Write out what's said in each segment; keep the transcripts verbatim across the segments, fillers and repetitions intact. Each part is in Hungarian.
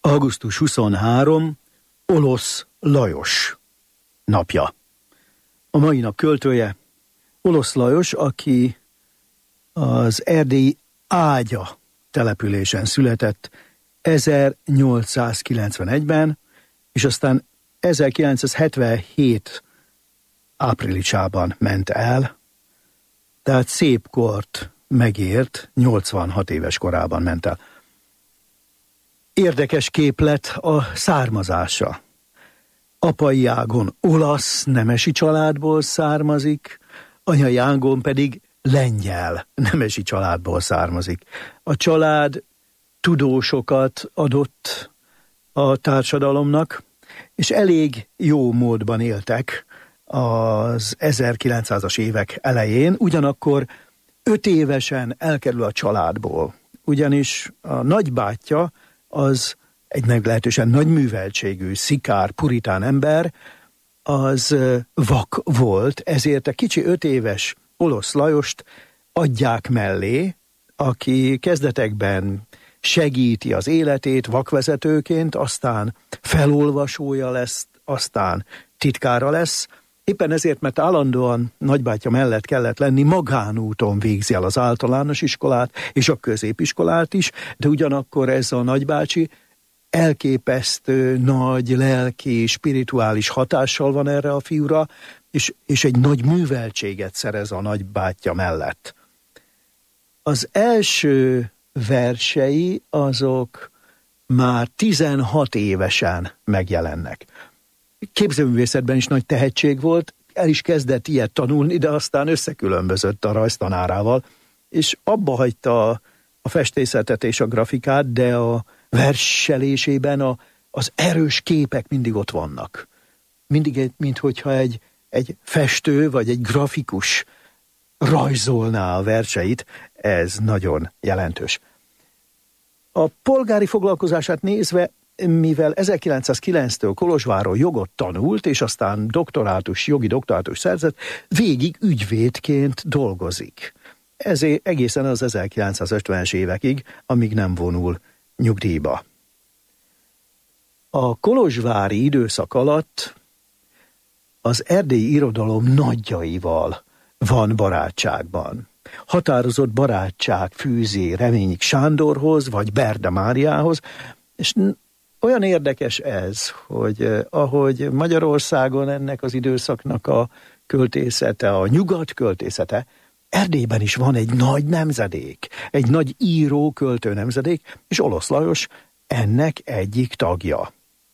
augusztus huszonharmadika, Olosz Lajos napja. A mai nap költője Olosz Lajos, aki az erdélyi Ágya településen született ezernyolcszázkilencvenegyben, és aztán ezerkilencszázhetvenhét áprilisában ment el, tehát szép kort megért, nyolcvanhat éves korában ment el. Érdekes képlet a származása. Apai ágon olasz nemesi családból származik, anyai ágon pedig lengyel nemesi családból származik. A család tudósokat adott a társadalomnak, és elég jó módban éltek az ezerkilencszázas évek elején, ugyanakkor öt évesen elkerül a családból, ugyanis a nagybátyja az egy meglehetősen nagy műveltségű, szikár, puritán ember, az vak volt, ezért a kicsi öt éves Olosz Lajost adják mellé, aki kezdetekben segíti az életét vakvezetőként, aztán felolvasója lesz, aztán titkára lesz. Éppen ezért, mert állandóan nagybátyja mellett kellett lenni, magánúton végzi el az általános iskolát és a középiskolát is, de ugyanakkor ez a nagybácsi elképesztő nagy lelki, spirituális hatással van erre a fiúra, és, és egy nagy műveltséget szerez a nagybátyja mellett. Az első versei azok már tizenhat évesen megjelennek. Képzőművészetben is nagy tehetség volt, el is kezdett ilyet tanulni, de aztán összekülönbözött a rajztanárával, és abba hagyta a, a festészetet és a grafikát, de a verselésében a, az erős képek mindig ott vannak. Mindig, minthogyha egy, egy festő vagy egy grafikus rajzolná a verseit, ez nagyon jelentős. A polgári foglalkozását nézve, mivel ezerkilencszázkilenctől Kolozsváron jogot tanult, és aztán doktorátus, jogi doktorátus szerzett, végig ügyvédként dolgozik. Ezért egészen az ezerkilencszázötvenes évekig, amíg nem vonul nyugdíjba. A kolozsvári időszak alatt az erdélyi irodalom nagyjaival van barátságban. Határozott barátság fűzi Reményik Sándorhoz, vagy Berda Máriához, és olyan érdekes ez, hogy eh, ahogy Magyarországon ennek az időszaknak a költészete, a nyugat költészete, Erdélyben is van egy nagy nemzedék, egy nagy író, költő nemzedék, és Olosz Lajos ennek egyik tagja.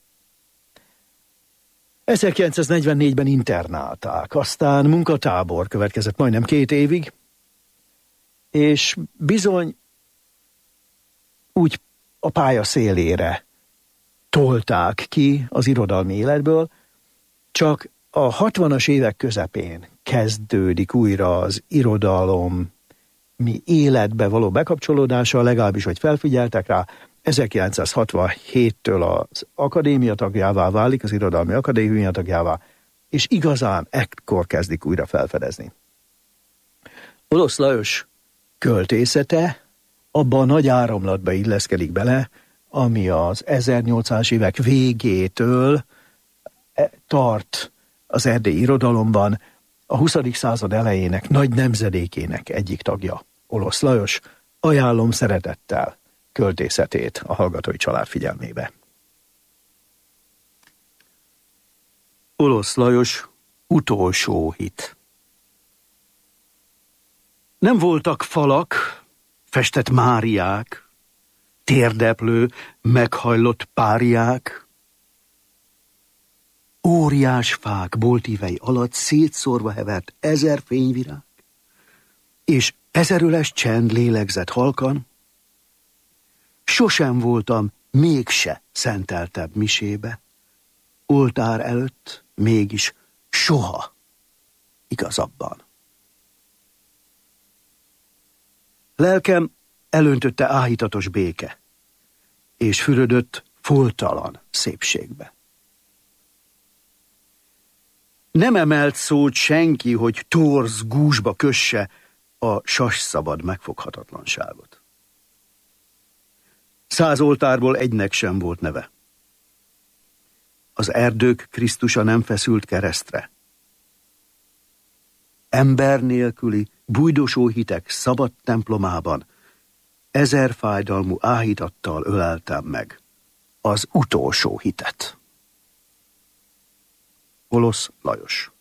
ezerkilencszáznegyvennégyben internálták, aztán munkatábor következett majdnem két évig, és bizony úgy a pálya szélére tolták ki az irodalmi életből, csak a hatvanas évek közepén kezdődik újra az irodalom mi életbe való bekapcsolódása, legalábbis, hogy felfigyeltek rá, ezerkilencszázhatvanhéttől az akadémia tagjává válik, az irodalmi akadémia tagjává, és igazán ekkor kezdik újra felfedezni. Olosz Lajos költészete abba a nagy áramlatba illeszkedik bele, ami az ezernyolcvanas évek végétől tart az erdélyi irodalomban, a huszadik század elejének nagy nemzedékének egyik tagja. Olosz Lajos, ajánlom szeretettel költészetét a hallgatói család figyelmébe. Olosz Lajos utolsó hit. Nem voltak falak, festett Máriák, térdeplő, meghajlott párják, óriás fák boltívei alatt szétszórva hevert ezer fényvirág, és ezeröles csend lélegzett halkan. Sosem voltam mégse szenteltebb misébe, oltár előtt mégis soha igazabban. Lelkem elöntötte áhítatos béke, és fürödött foltalan szépségbe. Nem emelt szót senki, hogy torz gúzsba kösse a sasszabad megfoghatatlanságot. Száz oltárból egynek sem volt neve. Az erdők Krisztusa nem feszült keresztre. Ember nélküli, bújdosó hitek szabad templomában ezer fájdalmú áhítattal öleltem meg az utolsó hitet. Kolosz Lajos.